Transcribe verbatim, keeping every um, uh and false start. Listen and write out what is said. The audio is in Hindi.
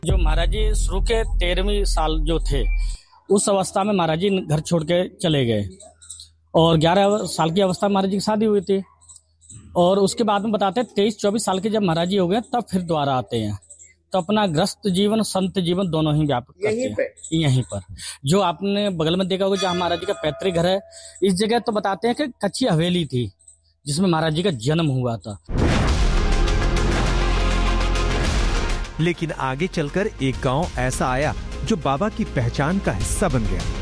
जो महाराज जी शुरू के तेरहवीं साल जो थे, उस अवस्था में महाराज जी घर छोड़ के चले गए और ग्यारह साल की अवस्था में महाराज जी की शादी हुई थी। और उसके बाद में बताते हैं तेईस चौबीस साल के जब महाराज जी हो गए तब फिर दोबारा आते हैं, तो अपना गृहस्थ जीवन संत जीवन दोनों ही व्यापक करते यहीं हैं पे यहीं पर। जो आपने बगल में देखा होगा जहाँ महाराज जी का पैतृक घर है, इस जगह तो बताते हैं कि कच्ची हवेली थी जिसमें महाराज जी का जन्म हुआ था। लेकिन आगे चलकर एक गांव ऐसा आया जो बाबा की पहचान का हिस्सा बन गया।